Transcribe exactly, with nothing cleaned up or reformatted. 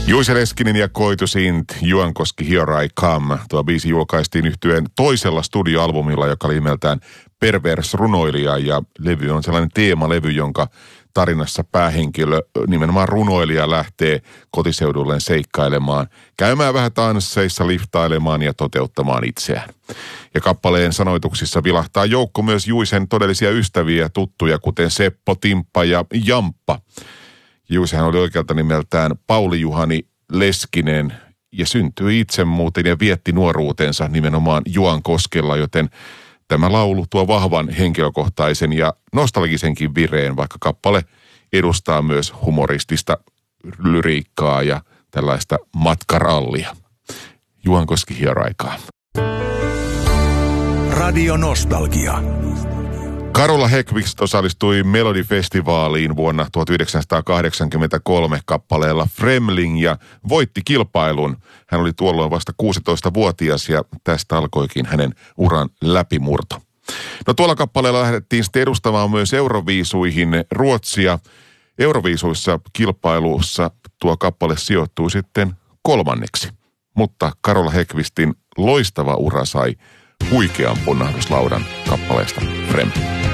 Juice Leskinen ja Koitu Sint, Juankoski, Here I Come. Tuo biisi julkaistiin yhtyeen toisella studioalbumilla, joka oli nimeltään Pervers runoilija, ja levy on sellainen teemalevy, jonka tarinassa päähenkilö, nimenomaan runoilija, lähtee kotiseudulleen seikkailemaan, käymään vähän tansseissa, liftailemaan ja toteuttamaan itseään. Ja kappaleen sanoituksissa vilahtaa joukko myös Juicen todellisia ystäviä ja tuttuja, kuten Seppo, Timppa ja Jamppa. Juicehän oli oikealta nimeltään Pauli Juhani Leskinen ja syntyi itse muuten ja vietti nuoruutensa nimenomaan Juankoskella, joten tämä laulu tuo vahvan henkilökohtaisen ja nostalgisenkin vireen, vaikka kappale edustaa myös humoristista lyriikkaa ja tällaista matkarallia. Juankoski, Here I Come. Radio Nostalgia. Carola Häggkvist osallistui Melodifestivaaliin vuonna tuhatyhdeksänsataakahdeksankymmentäkolme kappaleella Fremling ja voitti kilpailun. Hän oli tuolloin vasta kuusitoistavuotias ja tästä alkoikin hänen uran läpimurto. No tuolla kappaleella lähdettiin sitten edustamaan myös Euroviisuihin Ruotsia. Euroviisuissa kilpailussa tuo kappale sijoittui sitten kolmanneksi, mutta Carola Häggkvistin loistava ura sai huikean ponnahduslaudan kappaleesta Fremling.